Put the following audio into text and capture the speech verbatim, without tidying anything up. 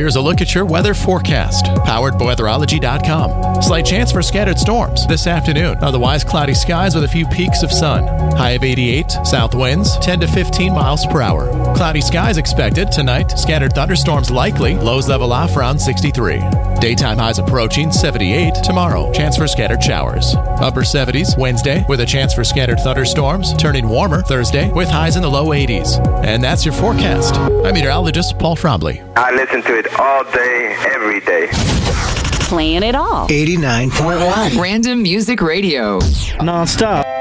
Here's a look at your weather forecast, powered by weatherology dot com. Slight chance for scattered storms this afternoon. Otherwise, cloudy skies with a few peaks of sun. High of eighty-eight, south winds ten to fifteen miles per hour. Cloudy skies expected tonight. Scattered thunderstorms likely. Lows level off around sixty-three. Daytime highs approaching seventy-eight tomorrow. Chance for scattered showers. Upper seventies Wednesday with a chance for scattered thunderstorms. Turning warmer Thursday with highs in the low eighties. And that's your forecast. I'm meteorologist Paul Trombley. I listen to it all day, every day. Playing it all. eighty-nine point one. Random Music Radio. Non-stop.